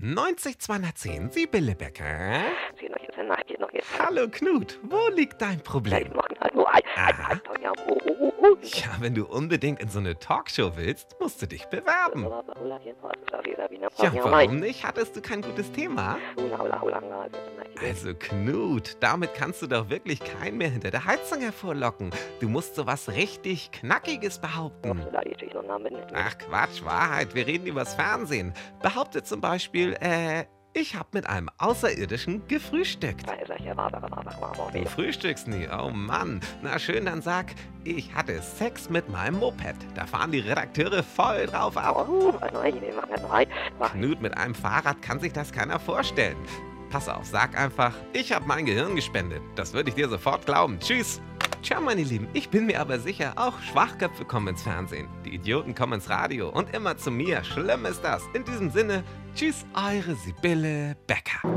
90210, Sibylle Becker. Geht noch jetzt, na, geht noch jetzt. Hallo Knut, wo liegt dein Ja, Problem? ich mach halt nur ein. Aha. Ja, Ja, wenn du unbedingt in so eine Talkshow willst, musst du dich bewerben. Ja, warum nicht? Hattest du kein gutes Thema? Also Knut, damit kannst du doch wirklich keinen mehr hinter der Heizung hervorlocken. Du musst sowas richtig Knackiges behaupten. Ach Quatsch, Wahrheit, wir reden übers Fernsehen. Behaupte zum Beispiel, ich hab mit einem Außerirdischen gefrühstückt. Du frühstückst nie, oh Mann. Na schön, dann sag, ich hatte Sex mit meinem Moped. Da fahren die Redakteure voll drauf ab. Knut, mit einem Fahrrad kann sich das keiner vorstellen. Pass auf, sag einfach, ich habe mein Gehirn gespendet. Das würde ich dir sofort glauben. Tschüss. Tja, meine Lieben, ich bin mir aber sicher, auch Schwachköpfe kommen ins Fernsehen. Die Idioten kommen ins Radio und immer zu mir. Schlimm ist das. In diesem Sinne, tschüss, eure Sibylle Becker.